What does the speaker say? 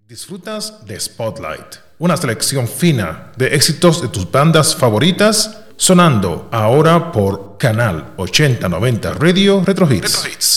Disfrutas de Spotlight, una selección fina de éxitos de tus bandas favoritas, sonando ahora por Canal 8090 Radio Retro Hits.